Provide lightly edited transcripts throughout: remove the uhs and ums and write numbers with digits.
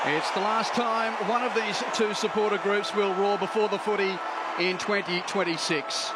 It's the last time one of these two supporter groups will roar before the footy in 2026.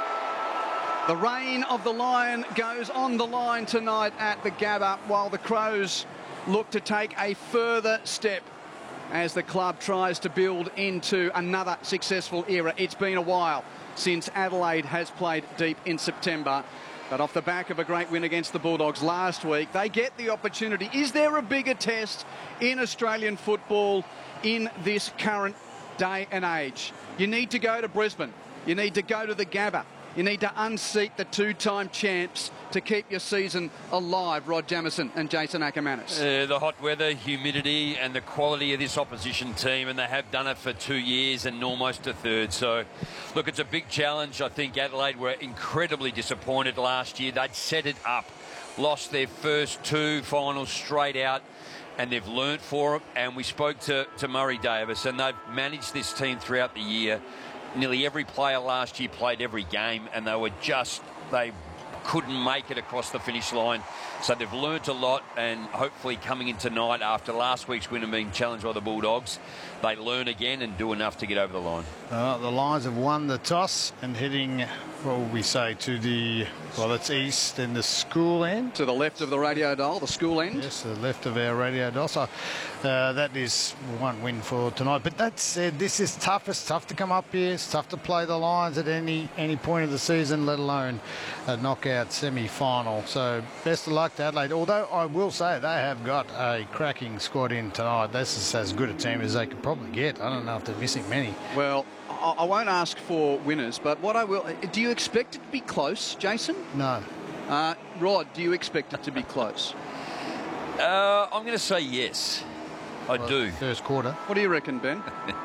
The reign of the Lion goes on the line tonight at the Gabba, while the Crows look to take a further step as the club tries to build into another successful era. It's been a while since Adelaide has played deep in September. But off the back of a great win against the Bulldogs last week, they get the opportunity. Is there a bigger test in Australian football in this current day and age? You need to go to Brisbane. You need to go to the Gabba. You need to unseat the two-time champs to keep your season alive, Rod Jamieson and Jason Ackermanis. The hot weather, humidity and the quality of this opposition team, and they have done it for 2 years and almost a third. So, look, it's a big challenge. I think Adelaide were incredibly disappointed last year. They'd set it up, lost their first two finals straight out, and they've learnt for it. And we spoke to Murray Davis, and they've managed this team throughout the year. Nearly every player last year played every game, and they couldn't make it across the finish line. So they've learnt a lot, and hopefully coming in tonight after last week's win and being challenged by the Bulldogs, they learn again and do enough to get over the line. The Lions have won the toss and heading, what will we say, to the, well, it's east and the school end. To the left of the radio dial, the school end. Yes, to the left of our radio dial. So that is one win for tonight. But that said, this is tough. It's tough to come up here. It's tough to play the Lions at any point of the season, let alone a knockout semi-final. So best of luck to Adelaide. Although I will say they have got a cracking squad in tonight. This is as good a team as they could probably get. I don't know if they're missing many. Well, I won't ask for winners, but what I will... Do you expect it to be close, Jason? No. Rod, do you expect it to be close? I'm going to say yes. I do. First quarter. What do you reckon, Ben?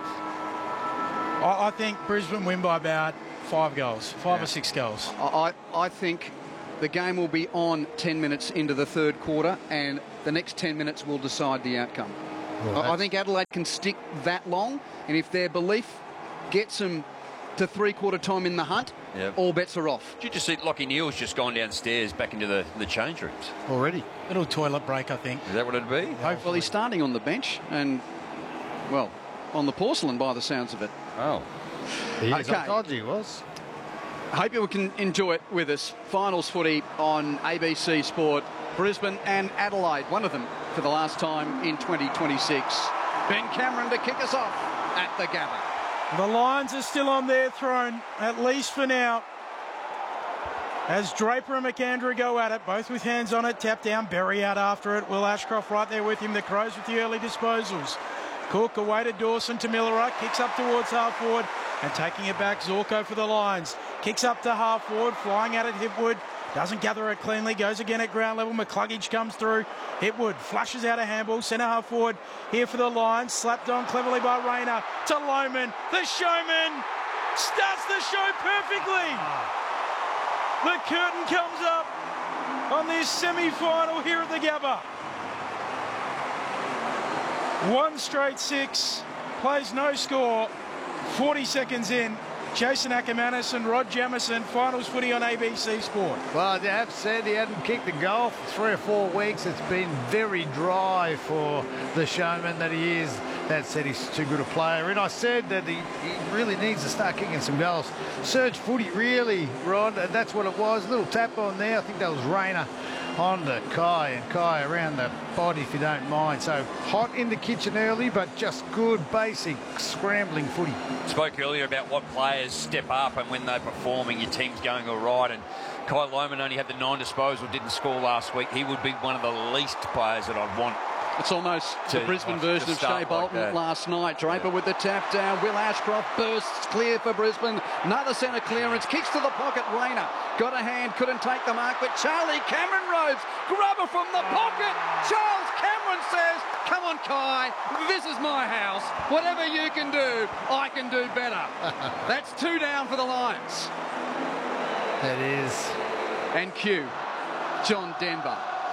I think Brisbane win by about 5 goals, 5 or 6 goals. I think the game will be on 10 minutes into the third quarter, and the next 10 minutes will decide the outcome. Well, I think Adelaide can stick that long, and if their belief gets them to three-quarter time in the hunt, all bets are off. Did you just see Lachie Neale's just gone downstairs back into the change rooms? Already. Little toilet break, I think. Is that what it'd be? Well, he's starting on the bench and, well, on the porcelain by the sounds of it. Oh. I told you he was. I hope you can enjoy it with us. Finals footy on ABC Sport. Brisbane and Adelaide, one of them for the last time in 2026. Ben Cameron to kick us off at the Gabba. The Lions are still on their throne, at least for now. As Draper and McAndrew go at it, both with hands on it, tap down, Berry out after it. Will Ashcroft right there with him. The Crows with the early disposals. Cook away to Dawson to Miller, kicks up towards half forward and taking it back, Zorko for the Lions. Kicks up to half forward, flying at it, Hipwood. Doesn't gather it cleanly, goes again at ground level. McCluggage comes through. Hipwood flushes out a handball, centre half forward here for the Lions. Slapped on cleverly by Rayner to Lohman. The showman starts the show perfectly. The curtain comes up on this semi-final here at the Gabba. 1 straight 6, plays no score, 40 seconds in. Jason Ackermanis and Rod Jamieson, finals footy on ABC Sport. Well, they have said he hadn't kicked a goal for 3 or 4 weeks. It's been very dry for the showman that he is. That said, he's too good a player. And I said that he really needs to start kicking some goals. Surge footy, really, Rod. That's what it was. A little tap on there. I think that was Rayner on to Kai, and Kai around the body, if you don't mind. So hot in the kitchen early, but just good basic scrambling footy. Spoke earlier about what players step up and when they're performing, your team's going all right. And Kai Lohman only had the 9 disposal, didn't score last week. He would be one of the least players that I'd want. It's almost the Brisbane version of Shea Bolton last night. Draper with the tap down. Will Ashcroft bursts clear for Brisbane. Another centre clearance. Kicks to the pocket. Rayner got a hand. Couldn't take the mark. But Charlie Cameron Rhodes. Grubber from the pocket. Charles Cameron says, come on, Kai. This is my house. Whatever you can do, I can do better. That's 2 down for the Lions. That is. And Q. John Denver.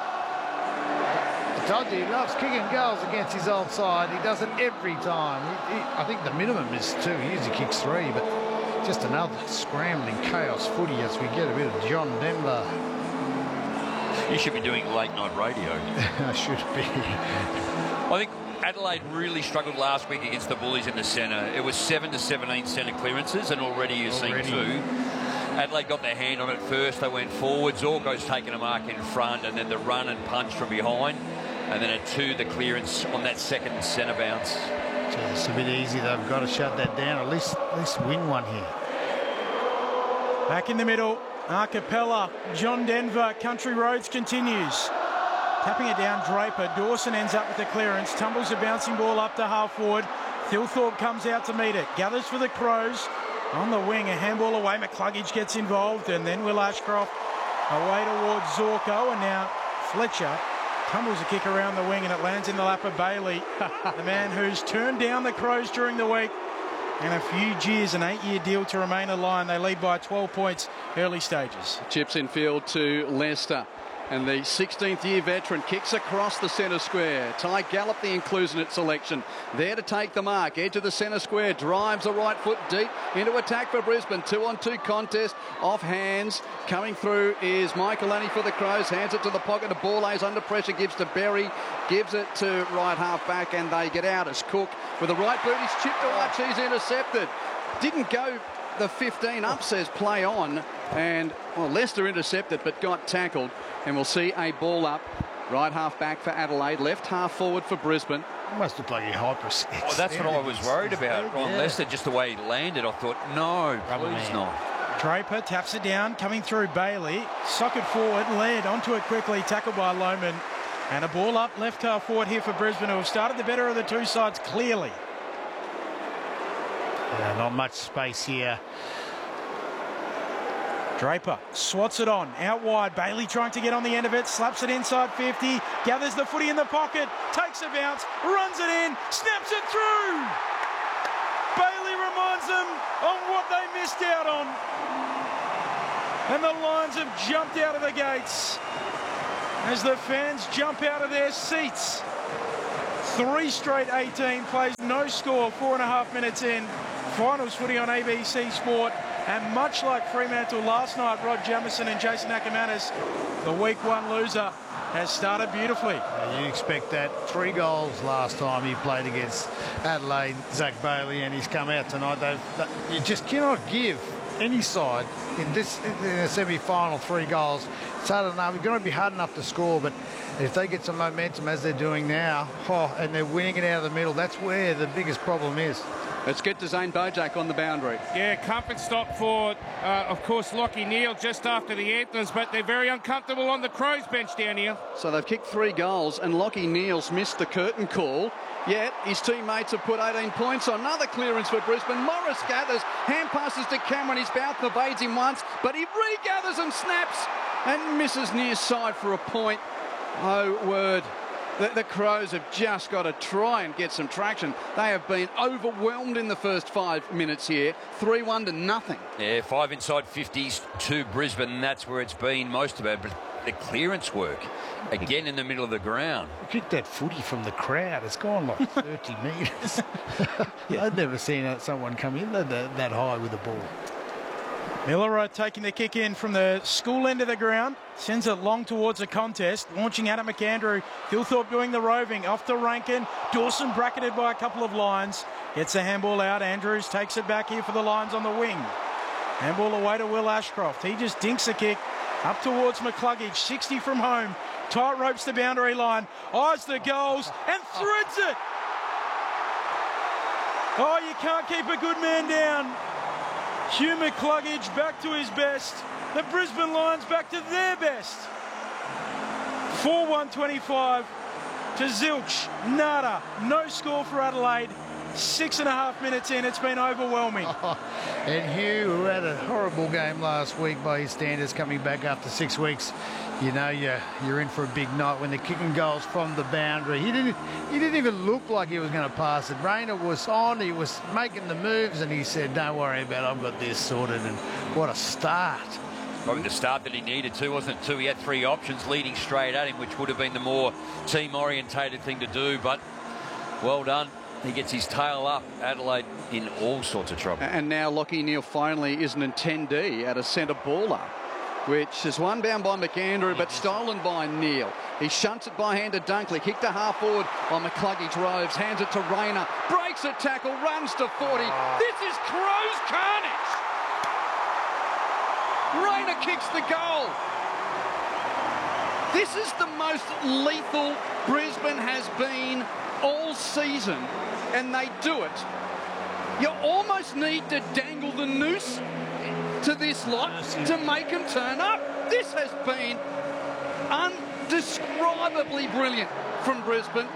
I told you, he loves kicking goals against his old side. He does it every time. I think the minimum is 2. He usually kicks 3, but just another scrambling chaos footy as we get a bit of John Denver. You should be doing late night radio. I should be. I think Adelaide really struggled last week against the Bullies in the centre. It was 7 to 17 centre clearances, and already you're seeing 2. Adelaide got their hand on it first. They went forward. Zorko's taken a mark in front, and then the run and punch from behind. And then at 2, the clearance on that second centre bounce. It's a bit easy. They've got to shut that down. At least win one here. Back in the middle, Arcapella, John Denver, Country Roads continues. Tapping it down, Draper. Dawson ends up with the clearance, tumbles a bouncing ball up to half forward. Thilthorpe comes out to meet it, gathers for the Crows. On the wing, a handball away, McCluggage gets involved, and then Will Ashcroft away towards Zorko, and now Fletcher tumbles a kick around the wing, and it lands in the lap of Bailey, the man who's turned down the Crows during the week. And a few years, an 8-year deal to remain a Lion. They lead by 12 points early stages. Chips in field to Leicester. And the 16th year veteran kicks across the centre square. Ty Gallop, the inclusionate selection, there to take the mark. Edge of the centre square, drives the right foot deep into attack for Brisbane. 2-on-2 contest, off hands. Coming through is Michael Lanny for the Crows. Hands it to the pocket of Borlase under pressure. Gives to Berry. Gives it to right half back, and they get out as Cook with the right boot. He's chipped to Arch. He's intercepted. Didn't go the 15 up, says play on. And, well, Leicester intercepted but got tackled. And we'll see a ball up. Right half back for Adelaide. Left half forward for Brisbane. It must look like he hyper. Well, that's what I was worried about. Ron Leicester, just the way he landed, I thought, no, please not. Draper taps it down, coming through Bailey. Socket forward, led onto it quickly, tackled by Lohman. And a ball up left half forward here for Brisbane, who have started the better of the two sides clearly. Yeah, not much space here. Draper swats it on, out wide. Bailey trying to get on the end of it, slaps it inside 50, gathers the footy in the pocket, takes a bounce, runs it in, snaps it through. Bailey reminds them on what they missed out on. And the Lions have jumped out of the gates as the fans jump out of their seats. 3 straight 18 plays, no score, 4.5 minutes in. Finals footy on ABC Sport. And much like Fremantle last night, Rod Jamieson and Jason Ackermanis, the week 1 loser, has started beautifully. You expect that. 3 goals last time he played against Adelaide, Zach Bailey, and he's come out tonight. You just cannot give any side in the semi-final 3 goals. It's hard enough. It's going to be hard enough to score, but if they get some momentum as they're doing now, and they're winning it out of the middle, that's where the biggest problem is. Let's get to Zane Bojack on the boundary. Yeah, comfort stop for, of course, Lachie Neale just after the Anthems, but they're very uncomfortable on the Crows bench down here. So they've kicked 3 goals, and Lachie Neale's missed the curtain call. Yet his teammates have put 18 points on. Another clearance for Brisbane. Morris gathers, hand passes to Cameron. His mouth evades him once, but he regathers and snaps and misses near side for a point. Oh, word. The Crows have just got to try and get some traction. They have been overwhelmed in the first 5 minutes here. 3-1 to nothing. Yeah, 5 inside 50s to Brisbane. That's where it's been most about. But the clearance work, again in the middle of the ground. Pick that footy from the crowd. It's gone like 30 metres. I've never seen someone come in that high with the ball. Miller taking the kick in from the school end of the ground. Sends it long towards the contest. Launching out at McAndrew. Thilthorpe doing the roving. Off to Rankin. Dawson bracketed by a couple of Lions. Gets the handball out. Andrews takes it back here for the Lions on the wing. Handball away to Will Ashcroft. He just dinks a kick up towards McCluggage. 60 from home. Tight ropes the boundary line. Eyes the goals and threads it. Oh, you can't keep a good man down. Hugh McCluggage back to his best. The Brisbane Lions back to their best. 4-1-25 to Zilch. Nada. No score for Adelaide. 6.5 minutes in. It's been overwhelming. And Hugh, who had a horrible game last week by his standards, coming back after 6 weeks, you know you're in for a big night when they're kicking goals from the boundary. He didn't even look like he was going to pass it. Rayner was on, he was making the moves, and he said, don't worry about it, I've got this sorted. And what a start. Probably the start that he needed to, wasn't it, too? He had 3 options leading straight at him, which would have been the more team-orientated thing to do, but well done. He gets his tail up. Adelaide in all sorts of trouble. And now Lachie Neale finally is an attendee at a centre baller. which is one bound by McAndrew but stolen by Neil. He shunts it by hand to Dunkley, kicked to half forward on McCluggage Roves, hands it to Rayner, breaks a tackle, runs to 40. This is Crows carnage. Rayner kicks the goal. This is the most lethal Brisbane has been all season, and they do it. You almost need to dangle the noose to this lot to make them turn up. This has been undescribably brilliant from Brisbane.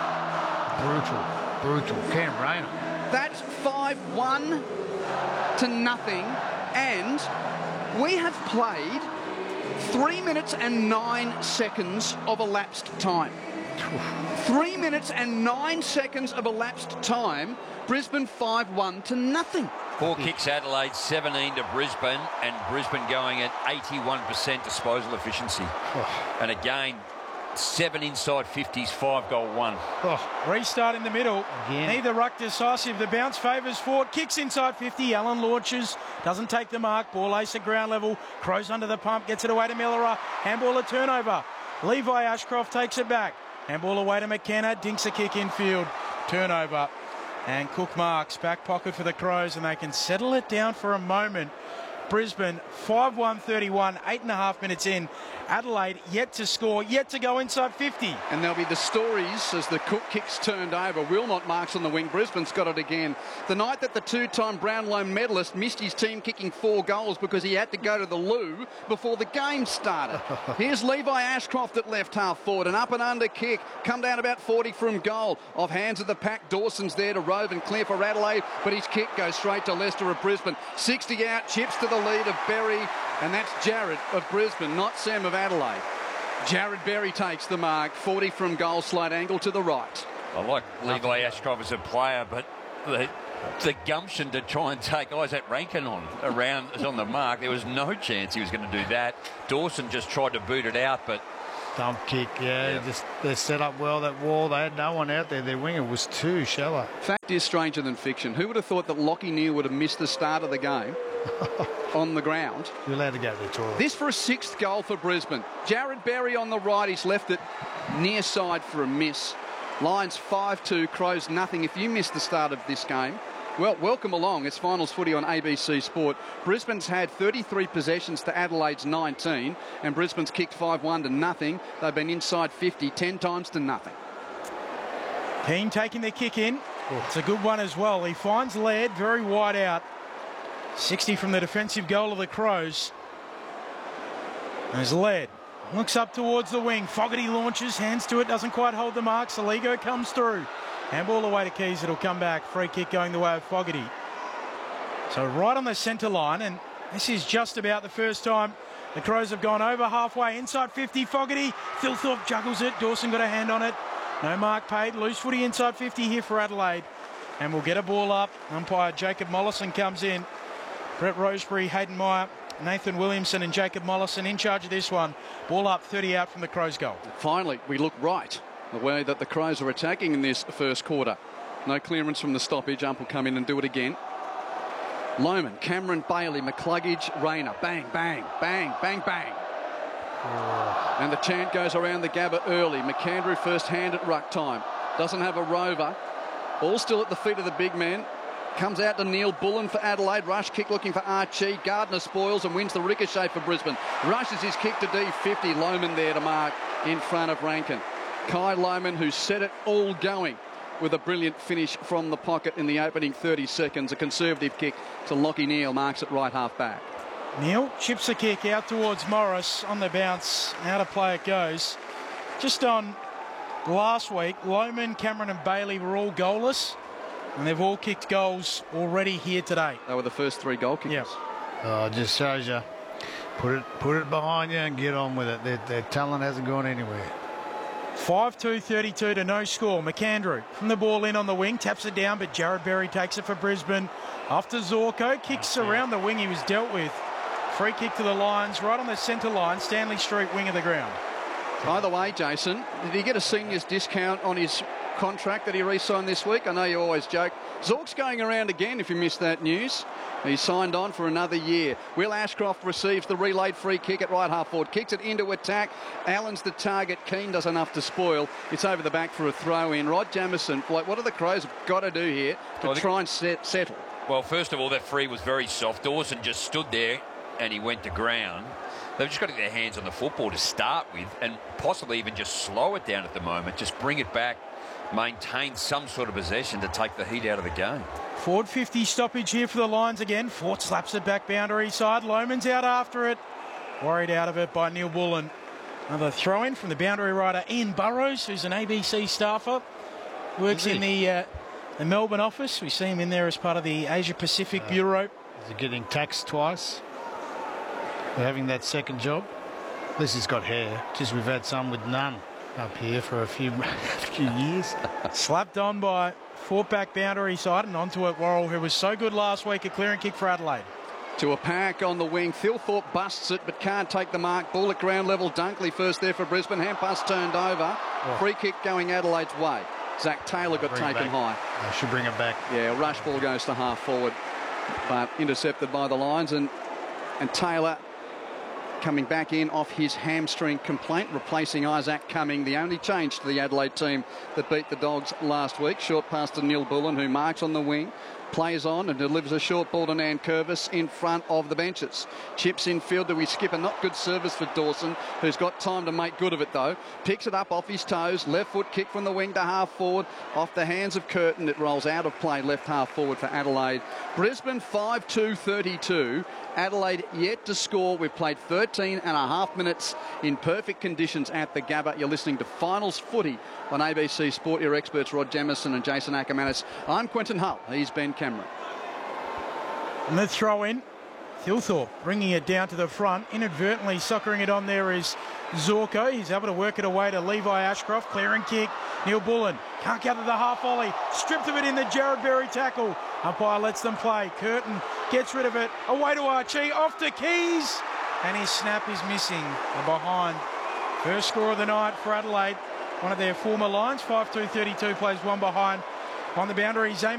Brutal. Cam Rayner. That's 5-1 to nothing, and we have played 3 minutes and 9 seconds of elapsed time. 3 minutes and 9 seconds of elapsed time. Brisbane 5-1 to nothing. 4 kicks Adelaide, 17 to Brisbane, and Brisbane going at 81% disposal efficiency. And again, 7 inside 50s, 5 goal 1. Restart in the middle. Again. Neither ruck decisive. The bounce favours Fort. Kicks inside 50. Allen launches. Doesn't take the mark. Ball ace at ground level. Crows under the pump. Gets it away to Millerer. Handball a turnover. Levi Ashcroft takes it back. Handball away to McKenna. Dinks a kick infield. Turnover. And Cook marks. Back pocket for the Crows, and they can settle it down for a moment. Brisbane 5-1-31, 8.5 minutes in. Adelaide yet to score, yet to go inside 50. And there'll be the stories as the Cook kicks turned over. Wilmot marks on the wing. Brisbane's got it again. The night that the two-time Brownlow medalist missed his team kicking 4 goals because he had to go to the loo before the game started. Here's Levi Ashcroft at left half forward. An up and under kick. Come down about 40 from goal. Off hands of the pack. Dawson's there to Rove and clear for Adelaide, but his kick goes straight to Lester of Brisbane. 60 out, chips to the lead of Berry, and that's Jared of Brisbane, not Sam of Adelaide. Jared Berry takes the mark. 40 from goal, slight angle to the right. I like Levi Ashcroft as a player, but the gumption to try and take Isaac Rankin on the mark, there was no chance he was going to do that. Dawson just tried to boot it out, but Dump kick, they set up well that wall. They had no one out there. Their winger was too shallow. Fact is stranger than fiction. Who would have thought that Lockie Neal would have missed the start of the game on the ground? You're allowed to go to the toilet. This for a 6th goal for Brisbane. Jared Berry on the right. He's left it near side for a miss. Lions 5-2, Crows nothing. If you missed the start of this game, well, welcome along. It's finals footy on ABC Sport. Brisbane's had 33 possessions to Adelaide's 19, and Brisbane's kicked 5-1 to nothing. They've been inside 50 10 times to nothing. Keane taking the kick in. It's a good one as well. He finds Laird very wide out. 60 from the defensive goal of the Crows. There's Laird. Looks up towards the wing. Fogarty launches, hands to it, doesn't quite hold the mark. Saligo comes through. Handball away to Keys, it'll come back. Free kick going the way of Fogarty. So right on the centre line, and this is just about the first time the Crows have gone over halfway. Inside 50, Fogarty. Thilthorpe juggles it. Dawson got a hand on it. No mark paid. Loose footy inside 50 here for Adelaide. And we'll get a ball up. Umpire Jacob Mollison comes in. Brett Rosebery, Hayden Meyer, Nathan Williamson and Jacob Mollison in charge of this one. Ball up, 30 out from the Crows goal. Finally, we look right. The way that the Crows are attacking in this first quarter. No clearance from the stoppage. Ump will come in and do it again. Lohman, Cameron, Bailey, McCluggage, Rayner. Bang, bang, bang, bang, bang. And the chant goes around the Gabba early. McAndrew first hand at ruck time. Doesn't have a rover. All still at the feet of the big man. Comes out to Neil Bullen for Adelaide. Rush kick looking for Archie. Gardner spoils and wins the ricochet for Brisbane. Rushes his kick to D50. Lohman there to mark in front of Rankin. Kai Lohman, who set it all going with a brilliant finish from the pocket in the opening 30 seconds. A conservative kick to Lockie Neal, marks it right half back. Neal chips the kick out towards Morris on the bounce. Out of play it goes. Just on last week, Lohman, Cameron and Bailey were all goalless, and they've all kicked goals already here today. They were the first 3 goal kickers. Yep. Oh, it just shows you. Put it behind you and get on with it. Their talent hasn't gone anywhere. 5-2, 32 to no score. McAndrew from the ball in on the wing, taps it down, but Jared Berry takes it for Brisbane. After Zorko, kicks around the wing he was dealt with. Free kick to the Lions, right on the centre line, Stanley Street wing of the ground. By the way, Jason, did he get a seniors discount on his contract that he re-signed this week? I know you always joke. Zork's going around again, if you missed that news. He signed on for another year. Will Ashcroft receives the relayed free kick at right half forward. Kicks it into attack. Allen's the target. Keane does enough to spoil. It's over the back for a throw in. Rod Jamieson, what have the Crows got to do here to try and settle? Well, first of all, that free was very soft. Dawson just stood there and he went to ground. They've just got to get their hands on the football to start with and possibly even just slow it down at the moment. Just bring it back, maintain some sort of possession to take the heat out of the game. Ford 50 stoppage here for the Lions again. Ford slaps it back boundary side. Lohman's out after it. Worried out of it by Neil Bullen. Another throw in from the boundary rider Ian Burrows, who's an ABC staffer. Works in the Melbourne office. We see him in there as part of the Asia Pacific Bureau. Is he getting taxed twice for having that second job? At least he's got hair. Just we've had some with none up here for a few years. Slapped on by Fort back boundary side and onto it Worrell, who was so good last week. A clearing kick for Adelaide. To a pack on the wing. Thilthorpe busts it but can't take the mark. Ball at ground level. Dunkley first there for Brisbane. Hand pass turned over. Free kick going Adelaide's way. Zach Taylor got taken high. I should bring it back. Yeah, rush ball goes to half forward, but intercepted by the Lions, and Taylor coming back in off his hamstring complaint, replacing Isaac Cumming, the only change to the Adelaide team that beat the Dogs last week. Short pass to Neil Bullen, who marks on the wing, plays on and delivers a short ball to Nankervis in front of the benches. Chips in field to his skipper. Not good service for Dawson, who's got time to make good of it though. Picks it up off his toes. Left foot kick from the wing to half forward. Off the hands of Curtin. It rolls out of play left half forward for Adelaide. Brisbane 5-2-32. Adelaide yet to score. We've played 13 and a half minutes in perfect conditions at the Gabba. You're listening to Finals Footy on ABC Sport. Your experts Rod Jamieson and Jason Ackermanis. I'm Quentin Hull. He's Ben Cameron. And the throw in. Thilthorpe bringing it down to the front. Inadvertently suckering it on there is Zorko. He's able to work it away to Levi Ashcroft. Clearing kick. Neil Bullen can't get to the half volley. Stripped of it in the Jared Berry tackle. Umpire lets them play. Curtin gets rid of it. Away to Archie. Off to Keys. And his snap is missing. Behind. First score of the night for Adelaide. One of their former Lions. 5-2-32 plays one behind on the boundary. Zane